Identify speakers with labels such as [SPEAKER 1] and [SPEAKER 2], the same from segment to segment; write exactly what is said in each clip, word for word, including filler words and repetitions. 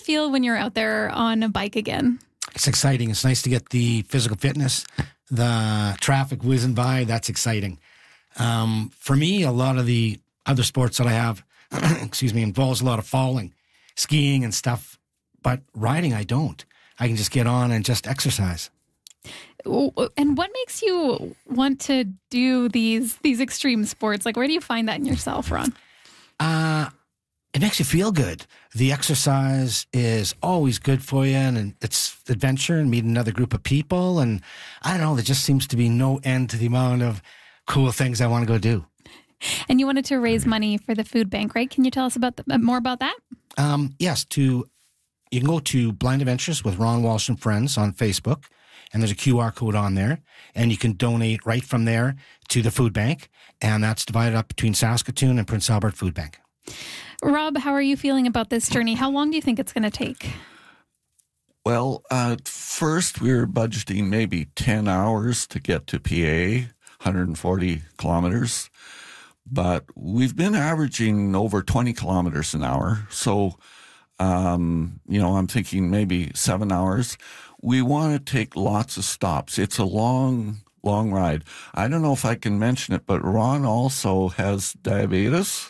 [SPEAKER 1] feel when you're out there on a bike again?
[SPEAKER 2] It's exciting. It's nice to get the physical fitness, the traffic whizzing by. That's exciting. Um, for me, a lot of the other sports that I have, excuse me, involves a lot of falling, skiing and stuff. But riding, I don't. I can just get on and just exercise.
[SPEAKER 1] And what makes you want to do these these extreme sports? Like, where do you find that in yourself, Ron?
[SPEAKER 2] Uh, it makes you feel good. The exercise is always good for you, and it's adventure and meeting another group of people. And I don't know, there just seems to be no end to the amount of cool things I want to go do.
[SPEAKER 1] And you wanted to raise money for the food bank, right? Can you tell us about the, more about that?
[SPEAKER 2] Um, yes, to you can go to Blind Adventures with Ron Walsh and Friends on Facebook, and there's a Q R code on there, and you can donate right from there to the food bank, and that's divided up between Saskatoon and Prince Albert Food Bank.
[SPEAKER 1] Rob, how are you feeling about this journey? How long do you think it's going to take?
[SPEAKER 3] Well, uh, first we were budgeting maybe ten hours to get to P A, one hundred forty kilometers. But we've been averaging over twenty kilometers an hour. So, um, you know, I'm thinking maybe seven hours. We want to take lots of stops. It's a long, long ride. I don't know if I can mention it, but Ron also has diabetes.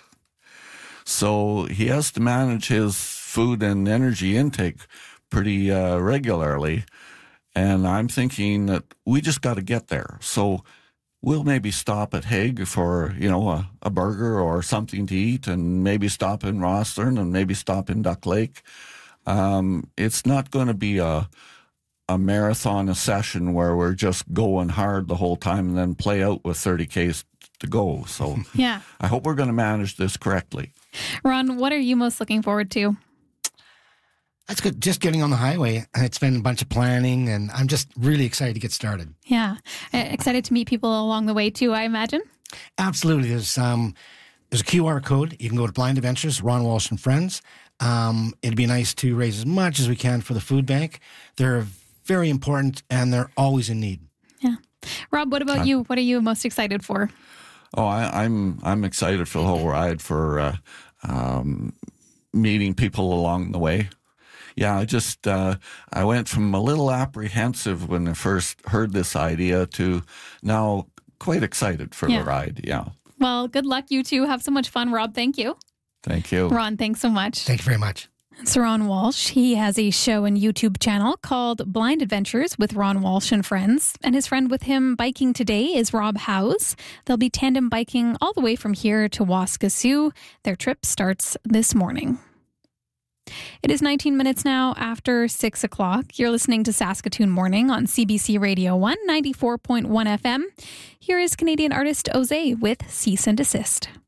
[SPEAKER 3] So he has to manage his food and energy intake pretty uh, regularly. And I'm thinking that we just got to get there. So we'll maybe stop at Hague for, you know, a, a burger or something to eat, and maybe stop in Rosthern and maybe stop in Duck Lake. Um, it's not going to be a, a marathon, a session where we're just going hard the whole time and then play out with thirty Ks to go. So
[SPEAKER 1] yeah,
[SPEAKER 3] I hope we're going to manage this correctly.
[SPEAKER 1] Ron, what are you most looking forward to?
[SPEAKER 2] That's good. Just getting on the highway. It's been a bunch of planning, and I'm just really excited to get started.
[SPEAKER 1] Yeah. Excited to meet people along the way, too, I imagine?
[SPEAKER 2] Absolutely. There's um, there's a Q R code. You can go to Blind Adventures, Ron Walsh and Friends. Um, it'd be nice to raise as much as we can for the food bank. They're very important, and they're always in need.
[SPEAKER 1] Yeah. Rob, what about you? What are you most excited for?
[SPEAKER 3] Oh, I, I'm I'm excited for the whole ride, for uh, um, meeting people along the way. Yeah, I just, uh, I went from a little apprehensive when I first heard this idea to now quite excited for
[SPEAKER 1] yeah.
[SPEAKER 3] the ride. Yeah.
[SPEAKER 1] Well, good luck, you two. Have so much fun. Rob, thank you.
[SPEAKER 3] Thank you.
[SPEAKER 1] Ron, thanks so much.
[SPEAKER 2] Thank you very much.
[SPEAKER 1] It's Ron Walsh. He has a show and YouTube channel called Blind Adventures with Ron Walsh and Friends. And his friend with him biking today is Rob Howes. They'll be tandem biking all the way from here to Waskesiu. Their trip starts this morning. It is nineteen minutes now after six o'clock. You're listening to Saskatoon Morning on C B C Radio one ninety-four point one F M. Here is Canadian artist Ozay with Cease and Desist.